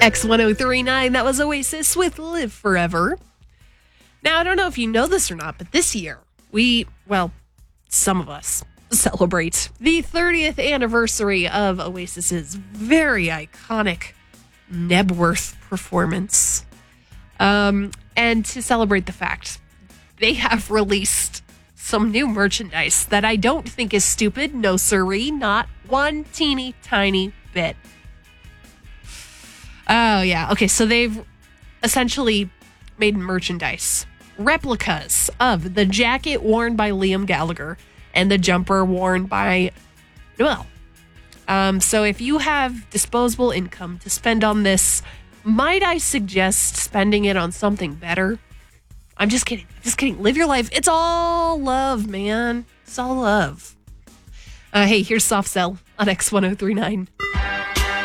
X1039, that was Oasis with Live Forever. Now, I don't know if you know this or not, but this year, some of us celebrate the 30th anniversary of Oasis's very iconic Nebworth performance. And to celebrate the fact, they have released some new merchandise that I don't think is stupid. No siree, not one teeny tiny bit. Oh, yeah. Okay, so they've essentially made merchandise, replicas of the jacket worn by Liam Gallagher and the jumper worn by Noel. So if you have disposable income to spend on this, might I suggest spending it on something better? I'm just kidding. Live your life. It's all love, man. It's all love. Hey, here's Soft Cell on X1039.